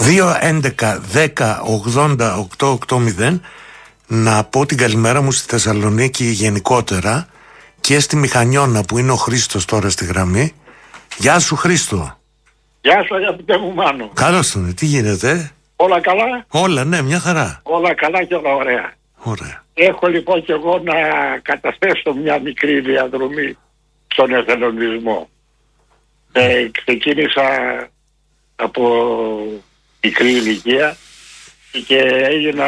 2-11-10-80-880 να πω την καλημέρα μου στη Θεσσαλονίκη γενικότερα και στη Μηχανιώνα που είναι ο Χρήστος τώρα στη γραμμή. Γεια σου Χρήστο. Γεια σου αγαπητέ μου Μάνο. Καλώς τον, τι γίνεται? Όλα καλά? Όλα, ναι, μια χαρά. Όλα καλά και όλα ωραία. Ωραία. Έχω λοιπόν και εγώ να καταθέσω μια μικρή διαδρομή στον εθελοντισμό. Ξεκίνησα από μικρή ηλικία και έγινα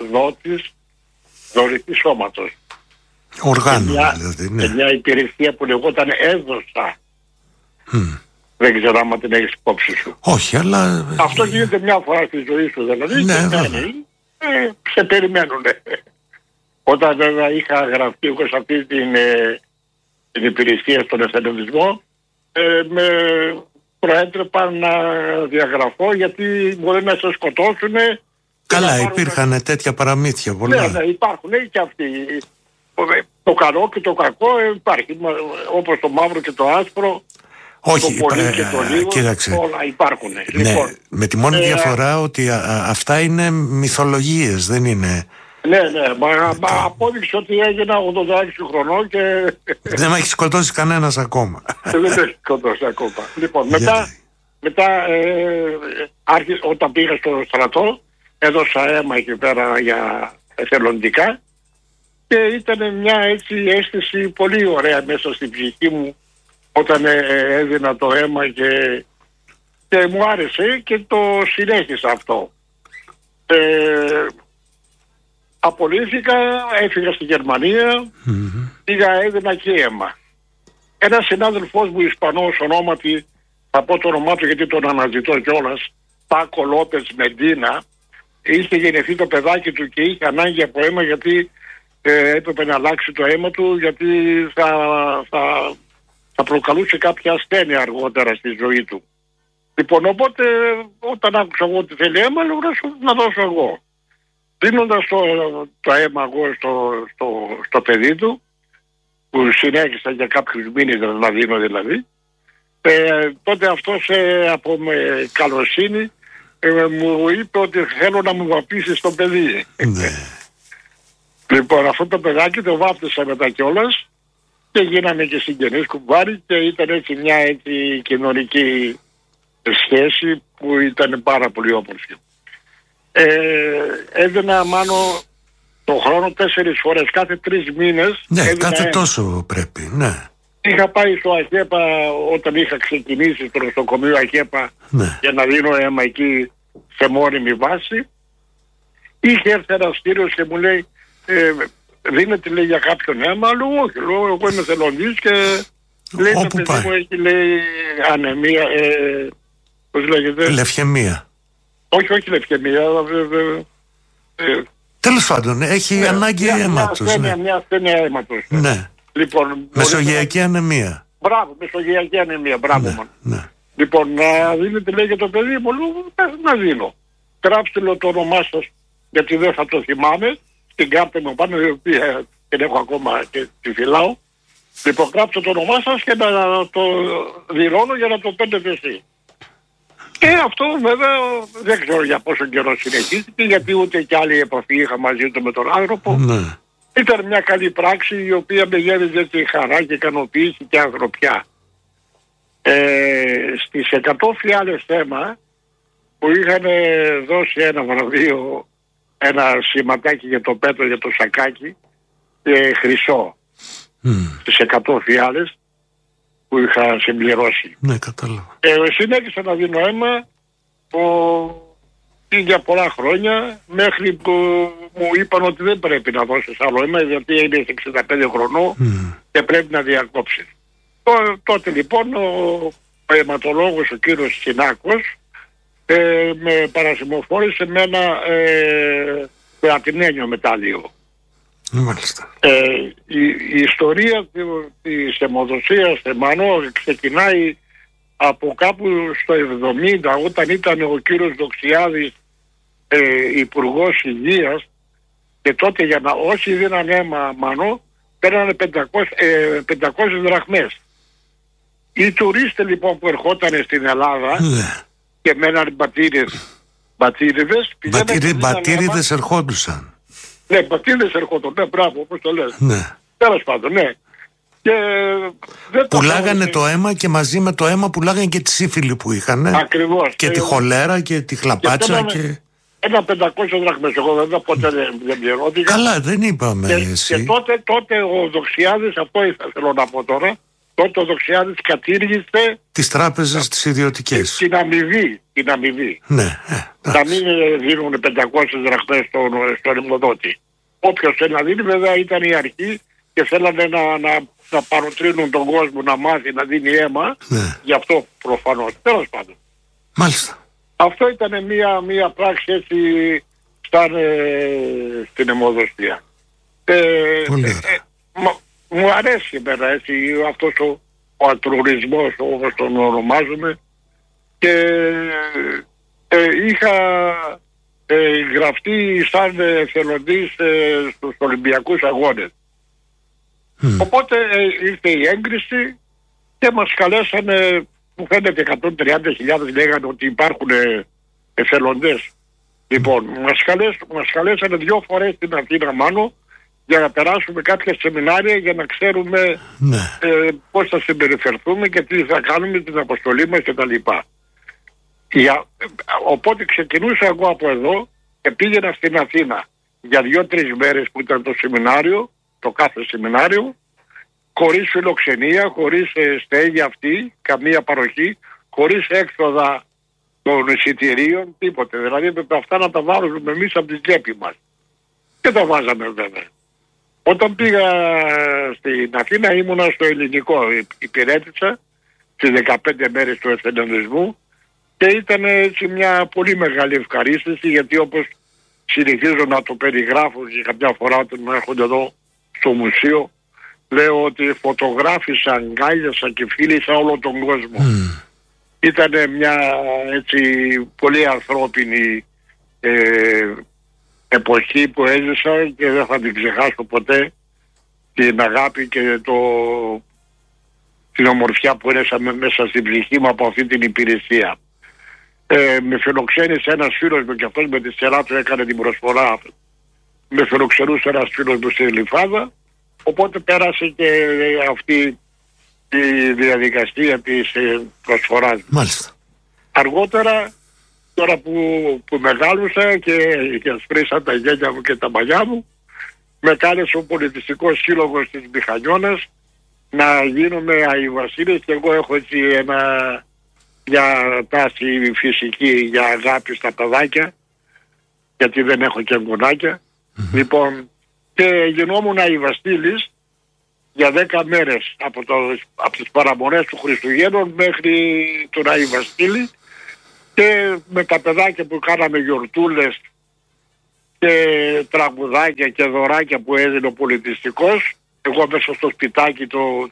δωρητής σώματος. Οργάνωμα δηλαδή, ναι. Σε μια υπηρεσία που λεγόταν έδωσα. Δεν ξέρω άμα την έχεις υπόψη σου. Όχι, αλλά... Αυτό γίνεται μια φορά στη ζωή σου δηλαδή. Ναι, σε περιμένουνε. Όταν βέβαια είχα γραφτεί εγώ σε αυτή την υπηρεσία στον εθελοντισμό, με προέτρεπαν να διαγραφώ γιατί μπορεί να σε σκοτώσουν. Καλά, υπήρχαν τέτοια παραμύθια πολλά. Ναι, υπάρχουν και αυτοί. Το καλό και το κακό υπάρχει. Όπως το μαύρο και το άσπρο. Όχι, το πολύ και το λίγο, κοίταξε. όλα υπάρχουν. Ναι, Λοιπόν, με τη μόνη διαφορά ότι αυτά είναι μυθολογίες, δεν είναι... Ναι, μα απόδειξε ότι έγινα 86 χρονών και... Δεν με έχει σκοτώσει κανένας ακόμα. Δεν με έχει σκοτώσει ακόμα. Λοιπόν, μετά όταν πήγα στο στρατό, έδωσα αίμα εκεί πέρα για εθελοντικά και ήταν μια έτσι αίσθηση πολύ ωραία μέσα στην ψυχή μου όταν έδινα το αίμα και μου άρεσε και το συνέχισα αυτό. Απολύθηκα, έφυγα στη Γερμανία, πήγα, έδινα και αίμα. Ένας συνάδελφός μου Ισπανός ονόματι, θα πω το όνομά του γιατί τον αναζητώ κιόλας, Πάκο Λόπες Μεντίνα, είχε γεννηθεί το παιδάκι του και είχε ανάγκη από αίμα γιατί έπρεπε να αλλάξει το αίμα του γιατί θα προκαλούσε κάποια ασθένεια αργότερα στη ζωή του. Λοιπόν, οπότε όταν άκουσα εγώ ότι θέλει αίμα, λέω να δώσω εγώ. Δίνοντας το αίμα εγώ στο παιδί του, που συνέχισα για κάποιους μήνες να δίνω δηλαδή, τότε αυτός από καλοσύνη μου είπε ότι θέλω να μου βαπτίσει στο παιδί. Λοιπόν, αυτό το παιδάκι το βάπτισα μετά κιόλας και γίνανε και συγγενείς κουμπάρι και ήταν έτσι μια έτσι κοινωνική σχέση που ήταν πάρα πολύ όμορφη. Έδινα μάλλον το χρόνο 4 φορές, κάθε 3 μήνες. Ναι, κάθε τόσο πρέπει, ναι. Είχα πάει στο ΑΧΕΠΑ όταν είχα ξεκινήσει στο νοσοκομείο ΑΧΕΠΑ για να δίνω αίμα εκεί σε μόνιμη βάση. Είχε έρθει ένας κύριος και μου λέει δίνεται λέει για κάποιον αίμα, αλλά όχι, λέω εγώ είμαι θελοντής και λέει το παιδί μου έχει λέει ανεμία, πώς λέγεται. Λευχαιμία. Όχι λευχαιμία. Τέλος πάντων, έχει ανάγκη αίματος. Μια ασθένεια αίματος. Ναι. Λοιπόν, μεσογειακή ανεμία. Μπράβο, μεσογειακή ανεμία, μπράβο. Ναι. Λοιπόν, να δίνετε λέει για το παιδί μου, να δίνω. Γράψτε λέω το όνομά σας, γιατί δεν θα το θυμάμαι. Στην κάρτα μου πάνω, η οποία την έχω ακόμα και τη φυλάω. Λοιπόν, γράψτε το όνομά σας και να το δηλώνω για να το παίρνετε εσύ. Και αυτό βέβαια δεν ξέρω για πόσο καιρό συνεχίστηκε, γιατί ούτε κι άλλη επαφή είχα μαζί του με τον άνθρωπο. Ναι. Ήταν μια καλή πράξη η οποία με γέμιζε τη χαρά και ικανοποίηση και ανθρωπιά. Στις 100 φιάλες θέμα που είχαν δώσει ένα βραβείο, ένα σηματάκι για το πέτρο, για το σακάκι χρυσό. Στις 100 φιάλες που είχα συμπληρώσει. Ναι, κατάλαβα. Συνέχισα να δίνω αίμα για πολλά χρόνια, μέχρι που μου είπαν ότι δεν πρέπει να δώσεις άλλο αίμα, γιατί είναι 65 χρονών και πρέπει να διακόψεις. Τότε λοιπόν ο αιματολόγος, ο κύριος Συνάκος, με παρασημοφόρησε με ένα πλατινένιο μετάλλιο. Μάλιστα. Η ιστορία της αιμοδοσίας θεμανό ξεκινάει από κάπου στο 70, όταν ήταν ο κύριος Δοξιάδης υπουργός υγείας, και τότε για να όσοι δίναν αίμα μανό παίρνανε 500 δραχμές. Οι τουρίστες λοιπόν που ερχόταν στην Ελλάδα και μέναν πατήρες Μπατήριδες. Μπατήριδες ερχόντουσαν. Ναι, μπατήριδες ερχόντουσαν. Ναι, μπράβο, όπως το λες. Ναι. Τέλος πάντων, ναι. Και πουλάγανε το αίμα και μαζί με το αίμα πουλάγανε και τη σύφυλλη που είχαν. Ακριβώς. Και τη χολέρα και τη χλαπάτσα. Ένα 500 δραχμές, εγώ ποτέ δεν πληρώθηκα. Καλά, δεν είπαμε εσύ. Και τότε ο Δοξιάδης, αυτό θέλω να πω τώρα, τότε ο Δοξιάδης κατήργησε τις τράπεζες τις ιδιωτικές. Την αμοιβή. Ναι. Να μην δίνουν 500 δραχμές στον υμνοδότη. Όποιος θέλει να δίνει, βέβαια ήταν η αρχή και θέλανε να παροτρύνουν τον κόσμο να μάθει να δίνει αίμα. Ναι. Γι' αυτό προφανώς. Τέλος πάντων. Μάλιστα. Αυτό ήταν μια πράξη έτσι στην αιμοδοστία. Μου αρέσει εμένα έτσι αυτός ο αλτρουρισμός, όπως τον ονομάζουμε, και είχα γραφτεί σαν εθελοντής στους Ολυμπιακούς Αγώνες. Οπότε ήρθε η έγκριση και μας καλέσανε, μου φαίνεται 130.000 λέγανε ότι υπάρχουν εθελοντές. Λοιπόν, μας καλέσανε 2 φορές στην Αθήνα μάνο για να περάσουμε κάποια σεμινάρια για να ξέρουμε πώς θα συμπεριφερθούμε και τι θα κάνουμε την αποστολή μας κτλ. Οπότε ξεκινούσα εγώ από εδώ και πήγαινα στην Αθήνα για 2-3 μέρες που ήταν το σεμινάριο, το κάθε σεμινάριο, χωρίς φιλοξενία, χωρίς στέγη αυτή, καμία παροχή, χωρίς έξοδα των εισιτηρίων, τίποτε. Δηλαδή έπρεπε αυτά να τα βάλουμε εμείς από την τσέπη μας. Και τα βάζαμε βέβαια. Όταν πήγα στην Αθήνα ήμουνα στο ελληνικό, υπηρέτησα στις 15 μέρες του εθελοντισμού και ήταν έτσι μια πολύ μεγάλη ευχαρίστηση, γιατί όπως συνεχίζω να το περιγράφω και κάποια φορά όταν έρχονται εδώ στο μουσείο, λέω ότι φωτογράφησα, αγκάλιασα και φίλησα όλο τον κόσμο. Ήτανε μια έτσι πολύ ανθρώπινη εποχή που έζησα και δεν θα την ξεχάσω ποτέ, την αγάπη και την ομορφιά που ένεσα μέσα στην ψυχή μου από αυτή την υπηρεσία. Με φιλοξένησε ένας φίλος μου και αυτός με τη σειρά του έκανε την προσφορά. Με φιλοξενούσε ένας φίλος μου στη Λιφάδα, οπότε πέρασε και αυτή τη διαδικασία της προσφοράς. Μάλιστα. Αργότερα, τώρα που μεγάλωσα και ασπρίσαν τα γένια μου και τα μαλλιά μου, με κάλεσε ο Πολιτιστικός Σύλλογος της Μηχανιώνας να γίνομαι αϊβασίλης και εγώ έχω έτσι μια τάση φυσική για αγάπη στα παιδάκια, γιατί δεν έχω και εγγονάκια. Λοιπόν, και γινόμουν αϊβαστήλης για 10 μέρες από τις παραμονές του Χριστουγέννων μέχρι τον Αϊβαστήλη, και με τα παιδάκια που κάναμε γιορτούλες και τραγουδάκια και δωράκια που έδινε ο Πολιτιστικός, εγώ μέσα στο σπιτάκι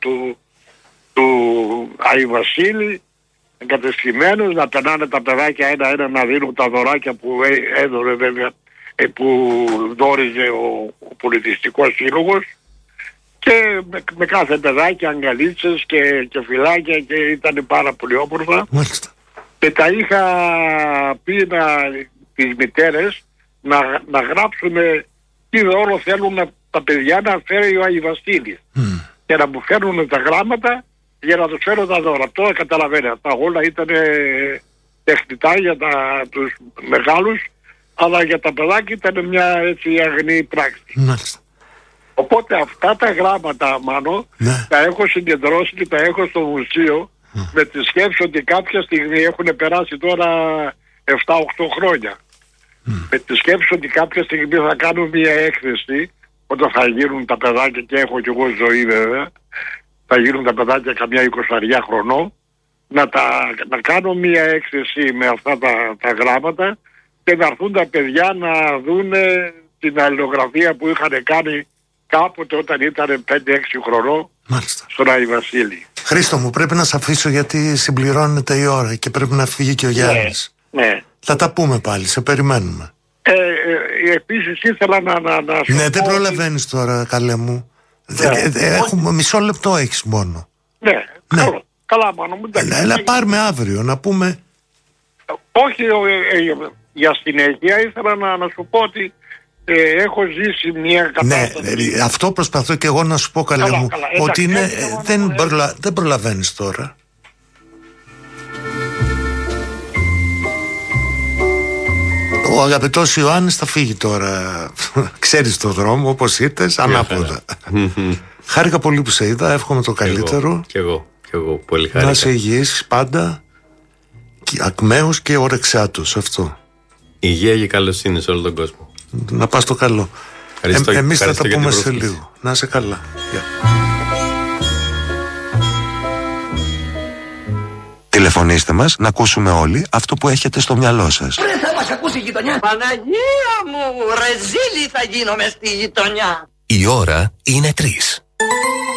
του Αϊβασίλη εγκατεστημένος, να περνάνε τα παιδάκια ένα-ένα να δίνουν τα δωράκια που έδωρε βέβαια, που δώριζε ο Πολιτιστικός Σύλλογος, και με κάθε παιδάκι αγκαλίτσες και φυλάκια, και ήταν πάρα πολύ όμορφα. Μάλιστα. Και τα είχα πει τις μητέρες να γράψουν τι δώρο θέλουν τα παιδιά να φέρει ο Αϊβασίλης και να μου φέρουν τα γράμματα για να τους φέρω τα δώρα. Τώρα καταλαβαίνετε, αυτά όλα ήταν τεχνητά για τους μεγάλους, αλλά για τα παιδάκια ήταν μια έτσι αγνή πράξη. Μάλιστα. Οπότε αυτά τα γράμματα, Μάνο, τα έχω συγκεντρώσει και τα έχω στο μουσείο, με τη σκέψη ότι κάποια στιγμή έχουν περάσει τώρα 7-8 χρόνια. Με τη σκέψη ότι κάποια στιγμή θα κάνω μια έκθεση, όταν θα γίνουν τα παιδάκια, και έχω κι εγώ ζωή βέβαια, θα γίνουν τα παιδάκια καμιά 20 χρονών, να κάνω μια έκθεση με αυτά τα γράμματα και να έρθουν τα παιδιά να δουν την αλληλογραφία που είχαν κάνει κάποτε όταν ήταν 5-6 χρονών. Μάλιστα. Στον Αϊβασίλη. Χρήστο μου, πρέπει να σε αφήσω γιατί συμπληρώνεται η ώρα και πρέπει να φύγει και ο Γιάννης. Ναι. Θα τα πούμε πάλι, σε περιμένουμε. Επίσης ήθελα να σου ναι, δεν προλαβαίνεις τώρα, καλέ μου. Έχουμε μισό λεπτό έχεις μόνο. Ναι. Καλά, μάνο μου. Έλα, πάρουμε αύριο να πούμε. Όχι, Για συνέχεια ήθελα να σου πω ότι έχω ζήσει μια κατάσταση. Ναι, αυτό προσπαθώ και εγώ να σου πω, καλέ μου, ότι είναι, δεν προλαβαίνεις τώρα. Ο αγαπητός Ιωάννης θα φύγει τώρα. Ξέρεις το δρόμο, όπως ήρθες, ανάποδα. Χάρηκα πολύ που σε είδα, εύχομαι το καλύτερο. Κι εγώ, πολύ χάρηκα. Να είσαι υγιής πάντα, ακμαίος και ορεξάτος, αυτό. Υγεία και καλοσύνη σε όλο τον κόσμο. Να πας το καλό. Εμείς θα τα πούμε σε λίγο. Να είσαι καλά. Τηλεφωνήστε μας να ακούσουμε όλοι αυτό που έχετε στο μυαλό σας. Δεν θα μας ακούσει η γειτονιά. Παναγία μου, ρεζίλη θα γίνομαι στη γειτονιά. Η ώρα είναι 3.